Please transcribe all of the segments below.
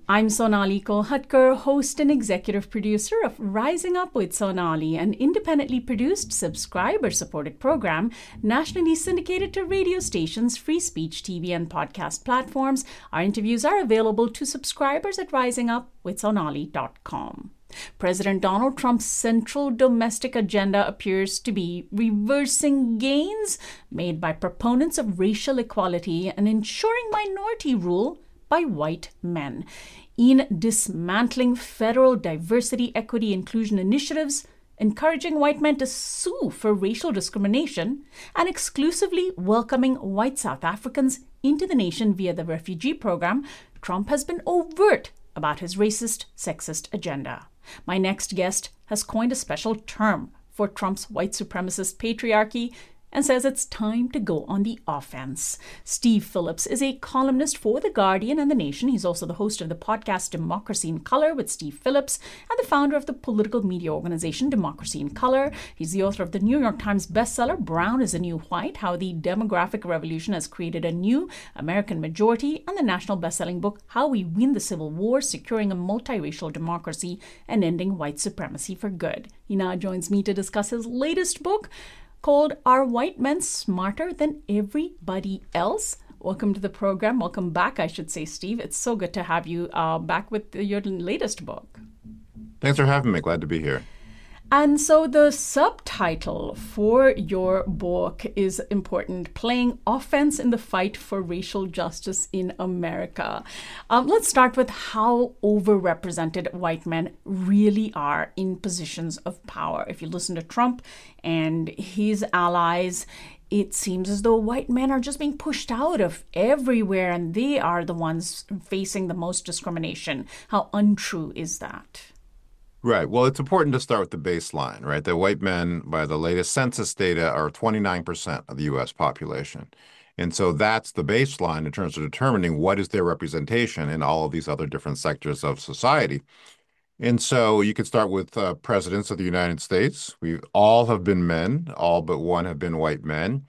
I'm Sonali Kolhatkar, host and executive producer of Rising Up with Sonali, an independently produced, subscriber-supported program nationally syndicated to radio stations, free speech TV, and podcast platforms. Our interviews are available to subscribers at risingupwithsonali.com. President Donald Trump's central domestic agenda appears to be reversing gains made by proponents of racial equality and ensuring minority rule by white men, in dismantling federal diversity, equity, inclusion initiatives, encouraging white men to sue for racial discrimination, and exclusively welcoming white South Africans into the nation via the refugee program. Trump has been overt about his racist, sexist agenda. My next guest has coined a special term for Trump's white supremacist patriarchy and says it's time to go on the offense. Steve Phillips is a columnist for The Guardian and The Nation. He's also the host of the podcast Democracy in Color with Steve Phillips and the founder of the political media organization Democracy in Color. He's the author of the New York Times bestseller Brown is the New White, How the Demographic Revolution Has Created a New American Majority, and the national bestselling book How We Win the Civil War, Securing a Multiracial Democracy and Ending White Supremacy for Good. He now joins me to discuss his latest book, called Are White Men Smarter Than Everybody Else? Welcome to the program. Welcome back, I should say, Steve. It's so good to have you back with your latest book. Thanks for having me. Glad to be here. And so the subtitle for your book is important, Playing Offense in the Fight for Racial Justice in America. Let's start with how overrepresented white men really are in positions of power. If you listen to Trump and his allies, it seems as though white men are just being pushed out of everywhere and they are the ones facing the most discrimination. How untrue is that? Right. Well, it's important to start with the baseline, right? That white men, by the latest census data, are 29% of the U.S. population. And so that's the baseline in terms of determining what is their representation in all of these other different sectors of society. And so you could start with presidents of the United States. We all have been men, all but one have been white men.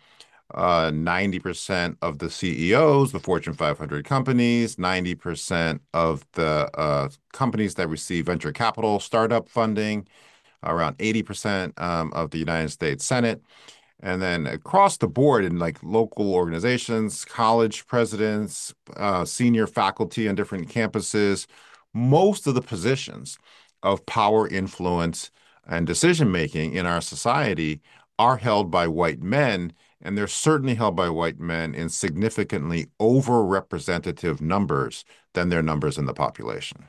90% of the CEOs, the Fortune 500 companies, 90% of the companies that receive venture capital startup funding, around 80% of the United States Senate. And then across the board in like local organizations, college presidents, senior faculty on different campuses, most of the positions of power, influence, and decision-making in our society are held by white men. And they're certainly held by white men in significantly over-representative numbers than their numbers in the population.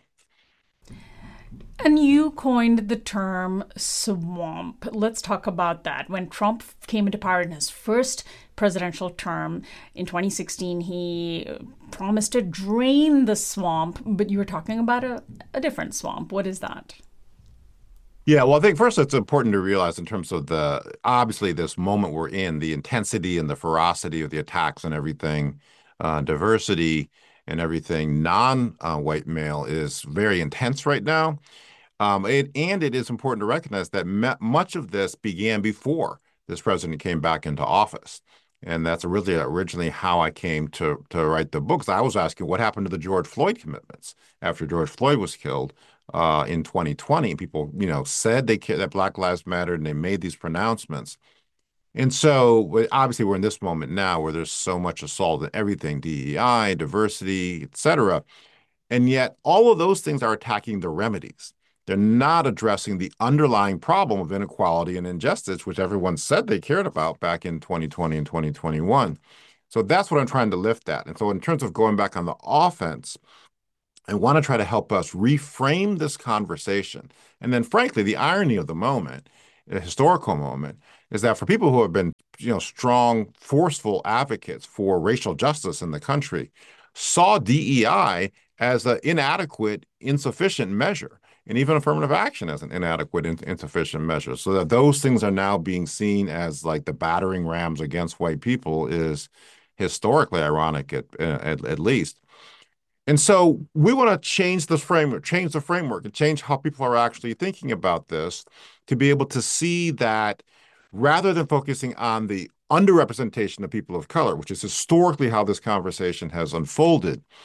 And you coined the term swamp. Let's talk about that. When Trump came into power in his first presidential term in 2016, he promised to drain the swamp, but you were talking about a different swamp. What is that? Yeah, well, I think first it's important to realize in terms of obviously this moment we're in, the intensity and the ferocity of the attacks and everything, diversity and everything non-white male is very intense right now. It is important to recognize that much of this began before this president came back into office. And that's really originally how I came to write the books. I was asking what happened to the George Floyd commitments after George Floyd was killed in 2020. People, said they cared that Black Lives Mattered, and they made these pronouncements. And so obviously we're in this moment now where there's so much assault and everything, DEI, diversity, et cetera. And yet all of those things are attacking the remedies. They're not addressing the underlying problem of inequality and injustice, which everyone said they cared about back in 2020 and 2021. So that's what I'm trying to lift at. And so in terms of going back on the offense, I want to try to help us reframe this conversation. And then, frankly, the irony of the moment, a historical moment, is that for people who have been, strong, forceful advocates for racial justice in the country, saw DEI as an inadequate, insufficient measure, and even affirmative action as an inadequate, insufficient measure. So that those things are now being seen as like the battering rams against white people is historically ironic, at least. And so we want to change the framework, and change how people are actually thinking about this to be able to see that rather than focusing on the underrepresentation of people of color, which is historically how this conversation has unfolded,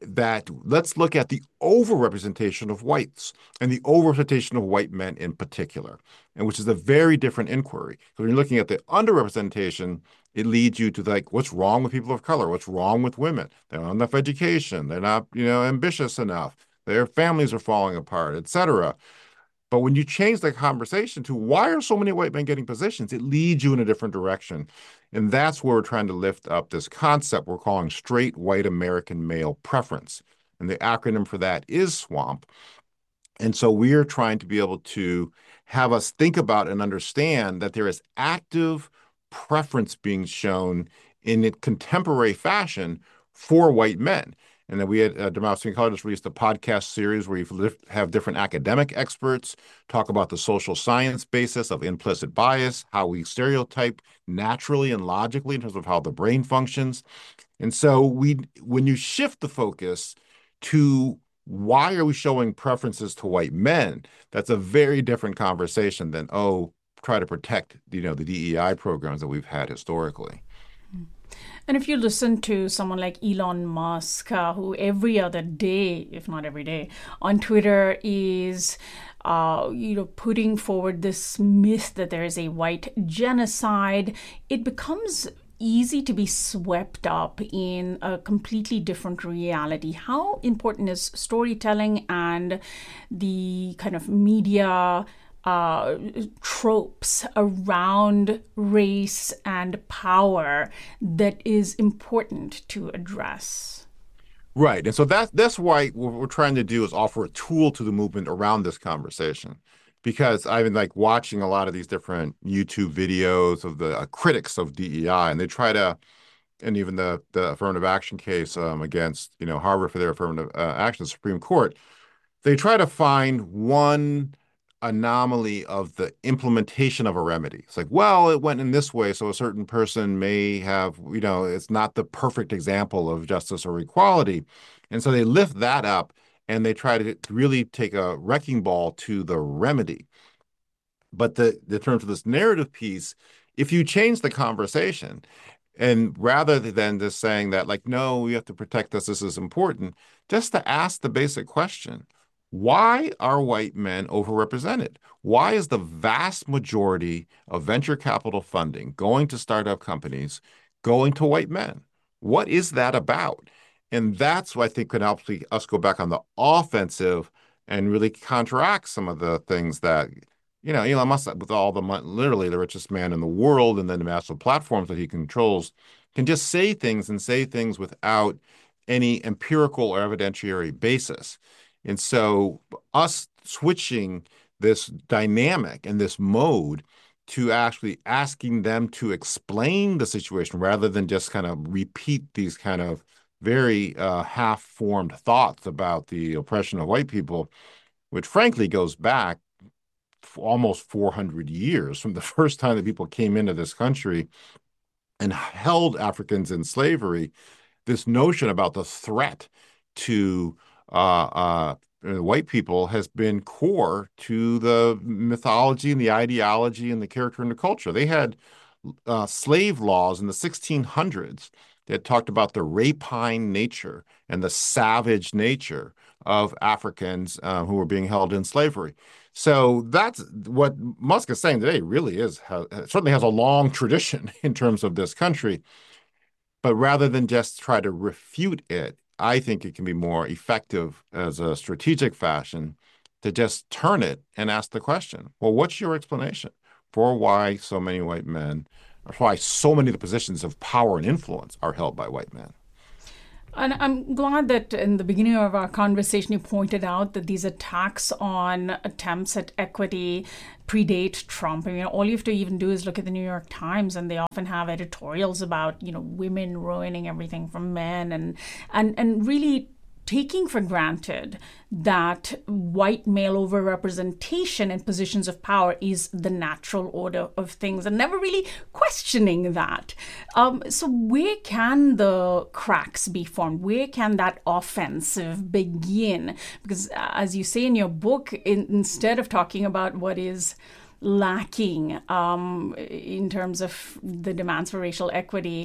that let's look at the overrepresentation of whites and the overrepresentation of white men in particular, and which is a very different inquiry. So when you're looking at the underrepresentation, it leads you to like, what's wrong with people of color? What's wrong with women? They don't have enough education. They're not, ambitious enough. Their families are falling apart, etc. But when you change the conversation to why are so many white men getting positions, it leads you in a different direction. And that's where we're trying to lift up this concept we're calling straight white American male preference. And the acronym for that is SWAMP. And so we are trying to be able to have us think about and understand that there is active preference being shown in a contemporary fashion for white men. And then we at Democracy College just released a podcast series where you have different academic experts talk about the social science basis of implicit bias, how we stereotype naturally and logically in terms of how the brain functions. And so when you shift the focus to why are we showing preferences to white men, that's a very different conversation than, try to protect, the DEI programs that we've had historically. And if you listen to someone like Elon Musk, who every other day, if not every day, on Twitter is, putting forward this myth that there is a white genocide, it becomes easy to be swept up in a completely different reality. How important is storytelling and the kind of media tropes around race and power that is important to address? Right. And so that's why what we're trying to do is offer a tool to the movement around this conversation. Because I've been like watching a lot of these different YouTube videos of the critics of DEI, and they try to, and even the affirmative action case against Harvard for their affirmative action, the Supreme Court, they try to find one anomaly of the implementation of a remedy. It's like, well, it went in this way, so a certain person may have, it's not the perfect example of justice or equality. And so they lift that up and they try to really take a wrecking ball to the remedy. But the terms of this narrative piece, if you change the conversation, and rather than just saying that, like, no, we have to protect this is important, just to ask the basic question, why are white men overrepresented? Why is the vast majority of venture capital funding going to startup companies going to white men? What is that about? And that's what I think could help us go back on the offensive and really counteract some of the things that, Elon Musk, with all the money, literally the richest man in the world, and then the massive platforms that he controls, can just say things without any empirical or evidentiary basis. And so us switching this dynamic and this mode to actually asking them to explain the situation rather than just kind of repeat these kind of very half-formed thoughts about the oppression of white people, which frankly goes back almost 400 years from the first time that people came into this country and held Africans in slavery. This notion about the threat to white people has been core to the mythology and the ideology and the character and the culture. They had slave laws in the 1600s that talked about the rapine nature and the savage nature of Africans who were being held in slavery. So that's what Musk is saying today really certainly has a long tradition in terms of this country. But rather than just try to refute it, I think it can be more effective as a strategic fashion to just turn it and ask the question, well, what's your explanation for why so many white men, or why so many of the positions of power and influence are held by white men? And I'm glad that in the beginning of our conversation, you pointed out that these attacks on attempts at equity predate Trump. I mean, all you have to even do is look at the New York Times, and they often have editorials about, women ruining everything from men and really taking for granted that white male overrepresentation in positions of power is the natural order of things and never really questioning that. So where can the cracks be formed? Where can that offensive begin? Because as you say in your book, instead of talking about what is lacking in terms of the demands for racial equity,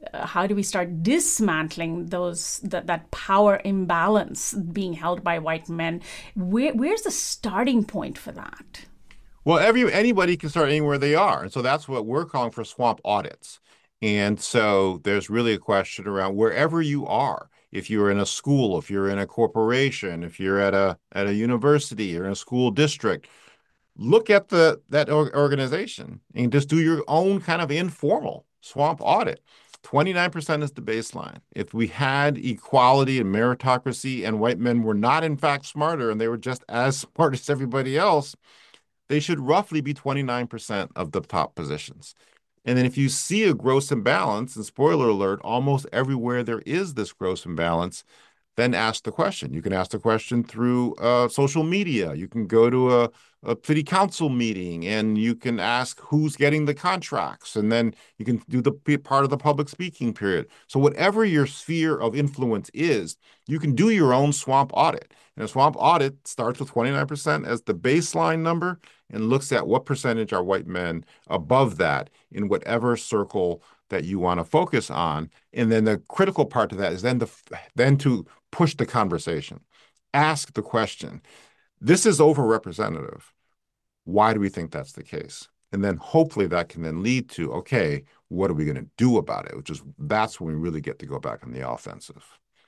how do we start dismantling that power imbalance being held by white men? Where's the starting point for that? Well, anybody can start anywhere they are. And so that's what we're calling for swamp audits. And so there's really a question around wherever you are. If you're in a school, if you're in a corporation, if you're at a university or in a school district, look at that organization and just do your own kind of informal swamp audit. 29% is the baseline. If we had equality and meritocracy and white men were not in fact smarter and they were just as smart as everybody else, they should roughly be 29% of the top positions. And then if you see a gross imbalance, and spoiler alert, almost everywhere there is this gross imbalance, then ask the question. You can ask the question through social media. You can go to a city council meeting and you can ask who's getting the contracts. And then you can do the part of the public speaking period. So whatever your sphere of influence is, you can do your own swamp audit. And a swamp audit starts with 29% as the baseline number and looks at what percentage are white men above that in whatever circle that you want to focus on. And then the critical part to that is then to push the conversation. Ask the question, this is overrepresentative. Why do we think that's the case? And then hopefully that can then lead to, okay, what are we going to do about it? That's when we really get to go back on the offensive.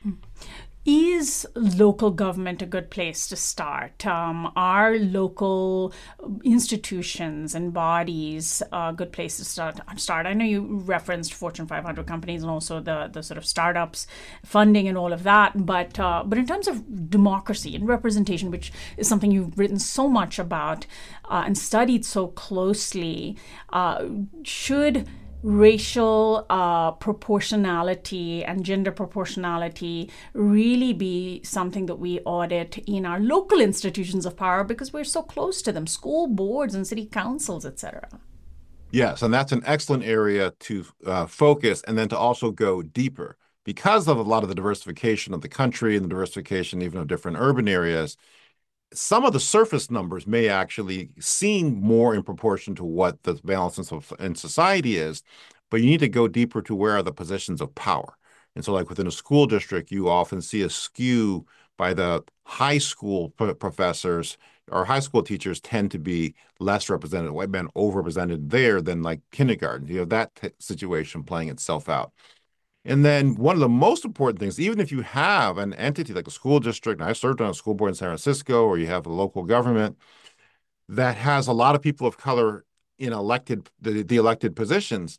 Is local government a good place to start? Are local institutions and bodies a good place to start? I know you referenced Fortune 500 companies and also the sort of startups funding and all of that, but in terms of democracy and representation, which is something you've written so much about and studied so closely, should racial proportionality and gender proportionality really be something that we audit in our local institutions of power because we're so close to them, school boards and city councils, etc.? Yes, and that's an excellent area to focus and then to also go deeper. Because of a lot of the diversification of the country and the diversification even of different urban areas, some of the surface numbers may actually seem more in proportion to what the balance in society is, but you need to go deeper to where are the positions of power. And so like within a school district, you often see a skew by the high school professors or high school teachers tend to be less represented, white men overrepresented there than like kindergarten. You have that situation playing itself out. And then one of the most important things, even if you have an entity like a school district, and I served on a school board in San Francisco, or you have a local government that has a lot of people of color in the elected positions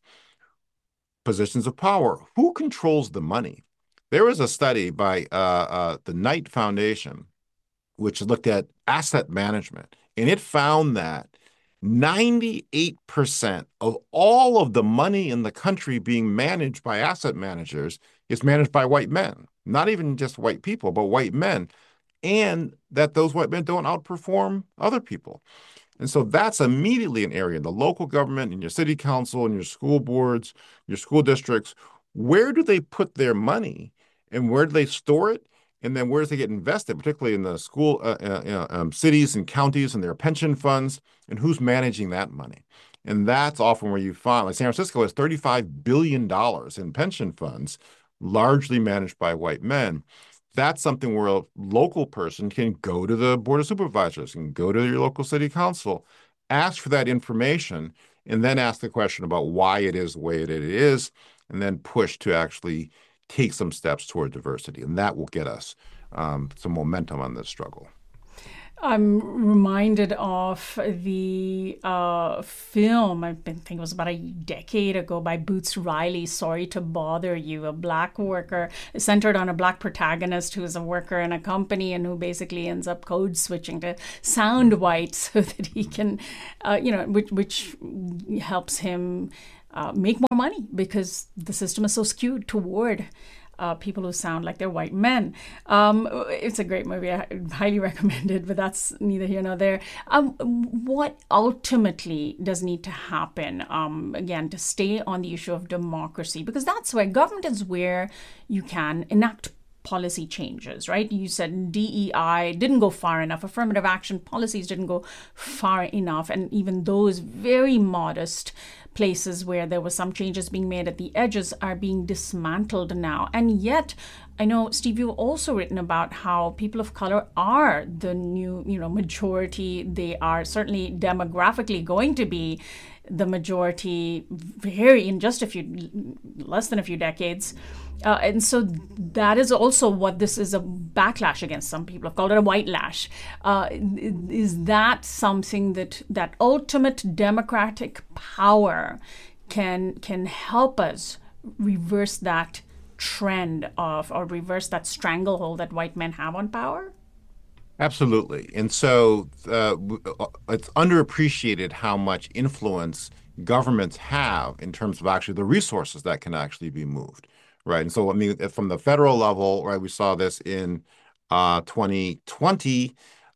of power, who controls the money? There was a study by the Knight Foundation, which looked at asset management, and it found that 98% of all of the money in the country being managed by asset managers is managed by white men, not even just white people, but white men, and that those white men don't outperform other people. And so that's immediately an area in the local government, in your city council, in your school boards, your school districts. Where do they put their money and where do they store it? And then where does it get invested, particularly in the school cities and counties and their pension funds, and who's managing that money? And that's often where you find, like San Francisco has $35 billion in pension funds, largely managed by white men. That's something where a local person can go to the Board of Supervisors, can go to your local city council, ask for that information, and then ask the question about why it is the way it is, and then push to actually take some steps toward diversity. And that will get us some momentum on this struggle. I'm reminded of the film, I think it was about a decade ago, by Boots Riley, Sorry to Bother You, a black worker, centered on a black protagonist who is a worker in a company and who basically ends up code switching to sound white so that he can, which helps him make more money because the system is so skewed toward people who sound like they're white men. It's a great movie. I highly recommend it, but that's neither here nor there. What ultimately does need to happen, again, to stay on the issue of democracy? Because that's where government is where you can enact policy changes, right? You said DEI didn't go far enough. Affirmative action policies didn't go far enough. And even those very modest places where there were some changes being made at the edges are being dismantled now. And yet, I know, Steve, you've also written about how people of color are the new, majority. They are certainly demographically going to be the majority in just less than a few decades. And so that is also what this is, a backlash against. Some people have called it a white lash. Is that something that ultimate democratic power can help us reverse that trend or reverse that stranglehold that white men have on power? Absolutely. And so it's underappreciated how much influence governments have in terms of actually the resources that can actually be moved, right? And so, from the federal level, right, we saw this in 2020,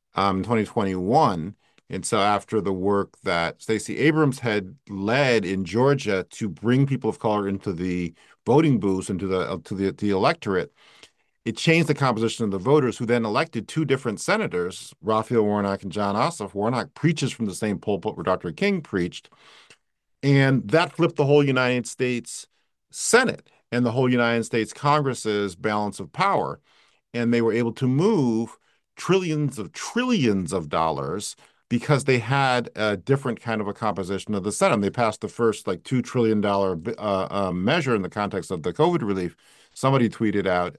2021. And so after the work that Stacey Abrams had led in Georgia to bring people of color into the voting booths, into the electorate, it changed the composition of the voters, who then elected two different senators, Raphael Warnock and Jon Ossoff. Warnock preaches from the same pulpit where Dr. King preached. And that flipped the whole United States Senate and the whole United States Congress's balance of power. And they were able to move trillions of dollars because they had a different kind of a composition of the Senate. They passed the first $2 trillion measure in the context of the COVID relief. Somebody tweeted out,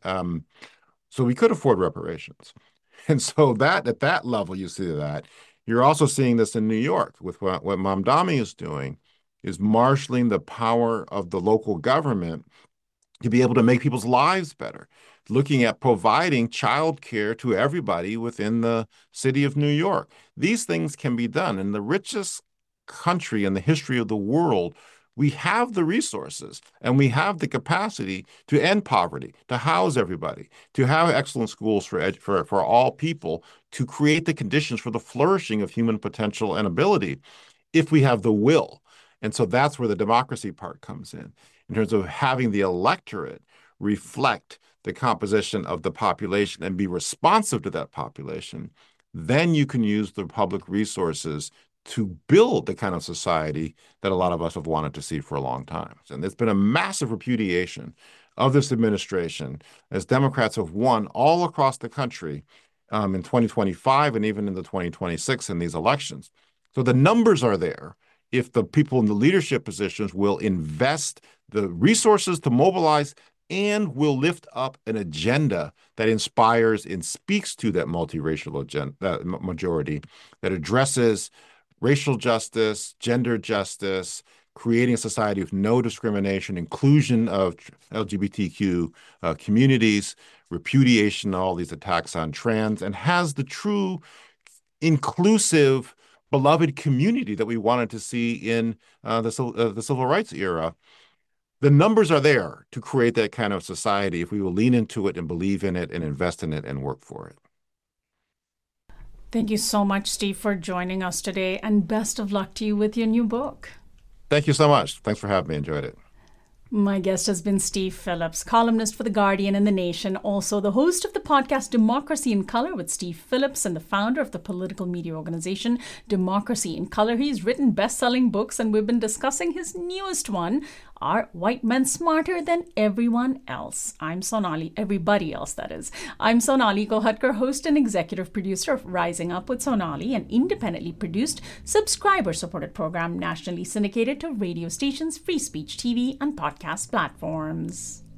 so we could afford reparations. And so that at that level, you see that. You're also seeing this in New York with what Mamdani is doing, is marshaling the power of the local government to be able to make people's lives better, looking at providing childcare to everybody within the city of New York. These things can be done. In the richest country in the history of the world, we have the resources and we have the capacity to end poverty, to house everybody, to have excellent schools for all people, to create the conditions for the flourishing of human potential and ability if we have the will. And so that's where the democracy part comes in terms of having the electorate reflect the composition of the population and be responsive to that population. Then you can use the public resources to build the kind of society that a lot of us have wanted to see for a long time. And there's been a massive repudiation of this administration as Democrats have won all across the country in 2025 and even in the 2026 in these elections. So the numbers are there. If the people in the leadership positions will invest the resources to mobilize and will lift up an agenda that inspires and speaks to that multiracial agenda, that majority, that addresses racial justice, gender justice, creating a society with no discrimination, inclusion of LGBTQ communities, repudiation of all these attacks on trans, and has the true inclusive, beloved community that we wanted to see in the civil rights era. The numbers are there to create that kind of society if we will lean into it and believe in it and invest in it and work for it. Thank you so much, Steve, for joining us today, and best of luck to you with your new book. Thank you so much. Thanks for having me. Enjoyed it. My guest has been Steve Phillips, columnist for The Guardian and The Nation, also the host of the podcast Democracy in Color with Steve Phillips and the founder of the political media organization Democracy in Color. He's written best-selling books, and we've been discussing his newest one, Are White Men Smarter Than Everyone Else? I'm Sonali, everybody else, that is. I'm Sonali Kolhatkar, host and executive producer of Rising Up with Sonali, an independently produced, subscriber-supported program nationally syndicated to radio stations, free speech TV, and podcast platforms.